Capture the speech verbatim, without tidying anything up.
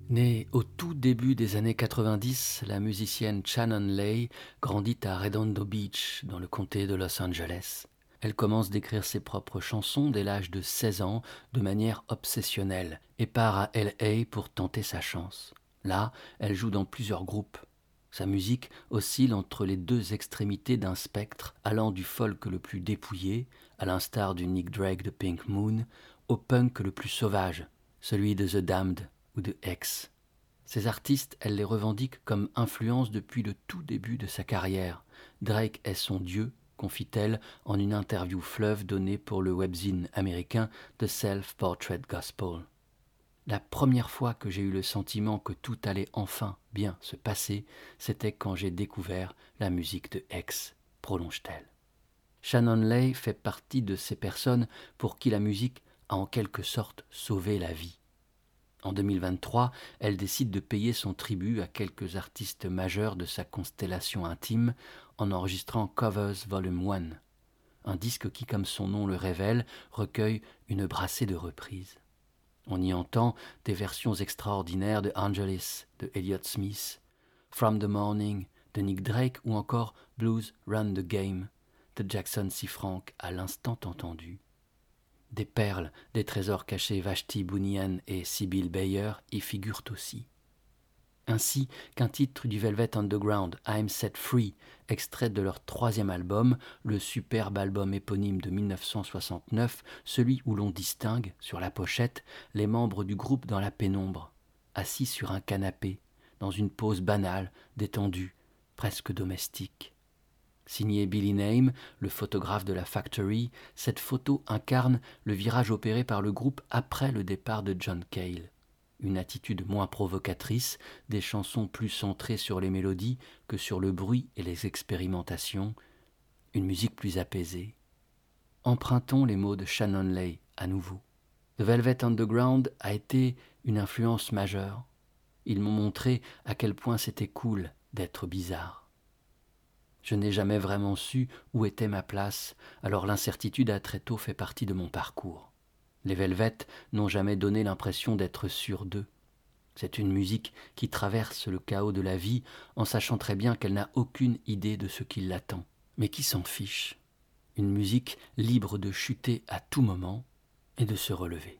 Née au tout début des années quatre-vingt-dix, la musicienne Shannon Lay grandit à Redondo Beach, dans le comté de Los Angeles. Elle commence d'écrire ses propres chansons dès l'âge de seize ans, de manière obsessionnelle, et part à L A pour tenter sa chance. Là, elle joue dans plusieurs groupes. Sa musique oscille entre les deux extrémités d'un spectre allant du folk le plus dépouillé, à l'instar du Nick Drake de Pink Moon, au punk le plus sauvage, celui de The Damned ou de X. Ces artistes, elle les revendique comme influence depuis le tout début de sa carrière. Drake est son dieu, confie-t-elle en une interview fleuve donnée pour le webzine américain The Self-Portrait Gospel. La première fois que j'ai eu le sentiment que tout allait enfin bien se passer, c'était quand j'ai découvert la musique de X, prolonge-t-elle. Shannon Lay fait partie de ces personnes pour qui la musique a en quelque sorte sauvé la vie. En deux mille vingt-trois, elle décide de payer son tribut à quelques artistes majeurs de sa constellation intime en enregistrant Covers Volume un, un disque qui, comme son nom le révèle, recueille une brassée de reprises. On y entend des versions extraordinaires de Angelis, de Elliott Smith, From the Morning, de Nick Drake ou encore Blues Run the Game, de Jackson C. Frank à l'instant entendu. Des perles, des trésors cachés Vashti Bunyan et Sybil Bayer y figurent aussi. Ainsi qu'un titre du Velvet Underground, I'm Set Free, extrait de leur troisième album, le superbe album éponyme de dix-neuf cent soixante-neuf, celui où l'on distingue, sur la pochette, les membres du groupe dans la pénombre, assis sur un canapé, dans une pose banale, détendue, presque domestique. Signé Billy Name, le photographe de la Factory, cette photo incarne le virage opéré par le groupe après le départ de John Cale. Une attitude moins provocatrice, des chansons plus centrées sur les mélodies que sur le bruit et les expérimentations, une musique plus apaisée. Empruntons les mots de Shannon Lay à nouveau. The Velvet Underground a été une influence majeure. Ils m'ont montré à quel point c'était cool d'être bizarre. Je n'ai jamais vraiment su où était ma place, alors l'incertitude a très tôt fait partie de mon parcours. Les Velvet n'ont jamais donné l'impression d'être sûrs d'eux. C'est une musique qui traverse le chaos de la vie en sachant très bien qu'elle n'a aucune idée de ce qui l'attend, mais qui s'en fiche. Une musique libre de chuter à tout moment et de se relever.